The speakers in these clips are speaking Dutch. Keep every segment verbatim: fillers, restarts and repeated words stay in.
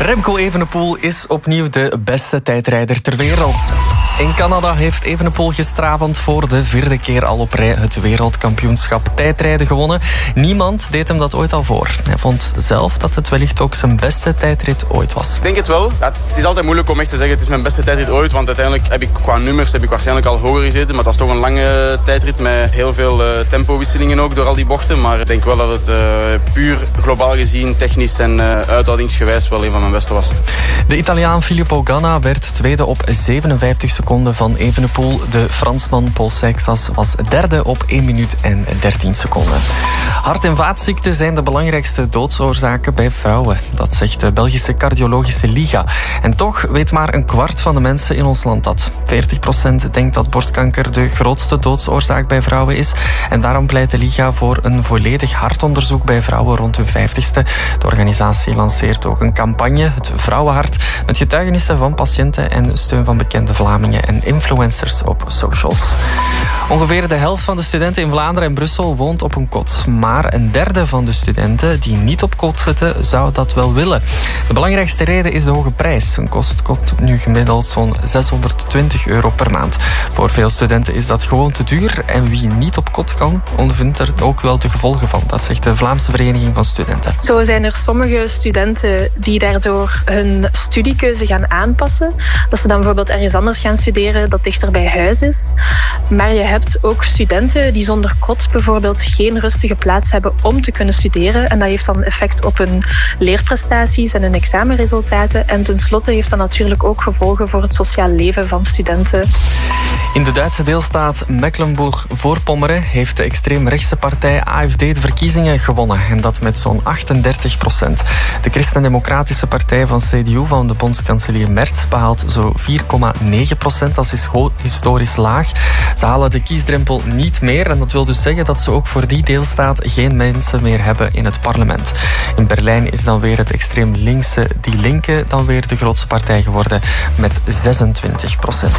Remco Evenepoel is opnieuw de beste tijdrijder ter wereld. In Canada heeft Evenepoel gisteravond voor de vierde keer al op rij het wereldkampioenschap tijdrijden gewonnen. Niemand deed hem dat ooit al voor. Hij vond zelf dat het wellicht ook zijn beste tijdrit ooit was. Ik denk het wel. Ja, het is altijd moeilijk om echt te zeggen het is mijn beste tijdrit ooit, want uiteindelijk heb ik qua nummers heb ik waarschijnlijk al hoger gezeten, maar dat is toch een lange tijdrit met heel veel uh, tempowisselingen ook door al die bochten. Maar ik denk wel dat het uh, puur globaal gezien, technisch en uh, uithoudingsgewijs wel een van mijn beste was. De Italiaan Filippo Ganna werd tweede op zevenenvijftig seconden van Evenepoel. De Fransman Paul Seixas was derde op één minuut en dertien seconden. Hart- en vaatziekten zijn de belangrijkste doodsoorzaken bij vrouwen. Dat zegt de Belgische Cardiologische Liga. En toch weet maar een kwart van de mensen in ons land dat. veertig procent denkt dat borstkanker de grootste doodsoorzaak bij vrouwen is. En daarom pleit de Liga voor een volledig hartonderzoek bij vrouwen rond hun vijftigste. De organisatie lanceert ook een campagne, het Vrouwenhart, met getuigenissen van patiënten en steun van bekende Vlamingen en influencers op socials. Ongeveer de helft van de studenten in Vlaanderen en Brussel woont op een kot. Maar een derde van de studenten die niet op kot zitten, zou dat wel willen. De belangrijkste reden is de hoge prijs. Een kost kot nu gemiddeld zo'n zeshonderdtwintig euro per maand. Voor veel studenten is dat gewoon te duur. En wie niet op kot kan, ondervindt er ook wel de gevolgen van. Dat zegt de Vlaamse Vereniging van Studenten. Zo zijn er sommige studenten die daardoor hun studiekeuze gaan aanpassen. Dat ze dan bijvoorbeeld ergens anders gaan studeren dat dichter bij huis is. Maar je hebt ook studenten die zonder kot bijvoorbeeld geen rustige plaats hebben om te kunnen studeren. En dat heeft dan effect op hun leerprestaties en hun examenresultaten. En tenslotte heeft dat natuurlijk ook gevolgen voor het sociaal leven van studenten. In de Duitse deelstaat Mecklenburg-Voorpommeren heeft de extreemrechtse partij A F D de verkiezingen gewonnen. En dat met zo'n achtendertig procent. De Christendemocratische partij van C D U van de bondskanselier Merz behaalt zo vier komma negen procent. Dat is historisch laag. Ze halen de kiesdrempel niet meer. En dat wil dus zeggen dat ze ook voor die deelstaat geen mensen meer hebben in het parlement. In Berlijn is dan weer het extreem linkse Die Linke dan weer de grootste partij geworden met zesentwintig procent.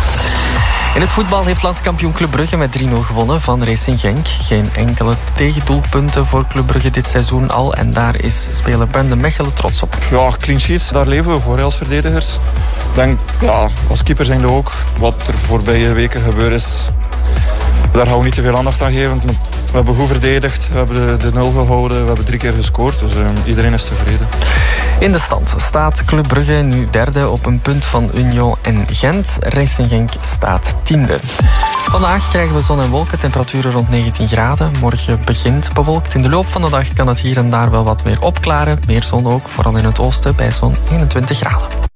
In het voetbal heeft landskampioen Club Brugge met drie nul gewonnen van Racing Genk. Geen enkele tegendoelpunten voor Club Brugge dit seizoen al. En daar is speler Brandon Mechelen trots op. Ja, clean sheets, daar leven we voor als verdedigers. Ik denk, ja, als keeper zijn we ook. Wat er voorbije weken gebeurd is, daar gaan we niet te veel aandacht aan geven. We hebben goed verdedigd, we hebben de, de nul gehouden, we hebben drie keer gescoord. Dus uh, iedereen is tevreden. In de stand staat Club Brugge nu derde op een punt van Union en Gent. Racing Genk staat tiende. Vandaag krijgen we zon en wolken, temperaturen rond negentien graden. Morgen begint bewolkt. In de loop van de dag kan het hier en daar wel wat meer opklaren. Meer zon ook, vooral in het oosten, bij zo'n eenentwintig graden.